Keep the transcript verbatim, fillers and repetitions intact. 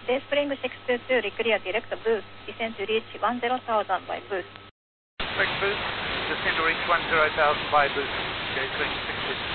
Dayspring six two two, reclear direct boost, descend to reach one zero thousand by boost. Direct boost, descend to reach one zero thousand by boost, Dayspring six two two.